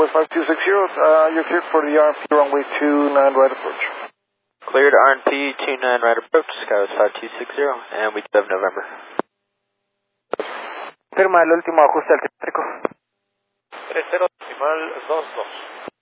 Skywards 5260, you're cleared for the RMP runway 29 right approach. Cleared RMP 29 right approach, Skywards 5260, and we do have November. Firma el último ajuste al tráfico. 30 decimal 22.